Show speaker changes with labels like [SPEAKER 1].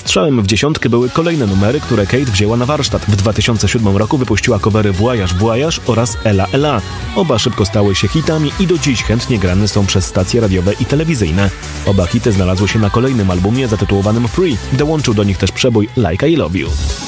[SPEAKER 1] Strzałem w dziesiątkę były kolejne numery, które Kate wzięła na warsztat. W 2007 roku wypuściła covery Voyage Voyage oraz Ella Ella. Oba szybko stały się hitami i do dziś chętnie grane są przez stacje radiowe i telewizyjne. Oba hity znalazły się na kolejnym albumie zatytułowanym Free. Dołączył do nich też przebój Like I Love You.